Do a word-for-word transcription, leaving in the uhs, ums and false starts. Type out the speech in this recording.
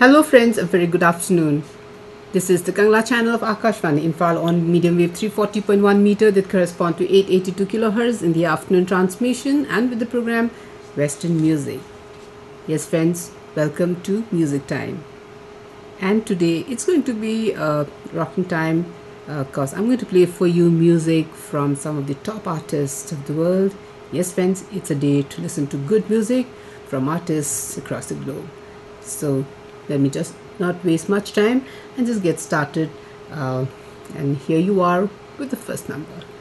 Hello friends, a very good afternoon. This is the Kangla channel of Akashvani Imphal on medium wave three forty point one meter that correspond to eight eighty-two kilohertz in the afternoon transmission and with the program Western Music. Yes friends, welcome to Music Time. And today it's going to be a rocking time because uh, I'm going to play for you music from some of the top artists of the world. Yes friends, it's a day to listen to good music from artists across the globe. So let me just not waste much time and just get started. Uh, and here you are with the first number.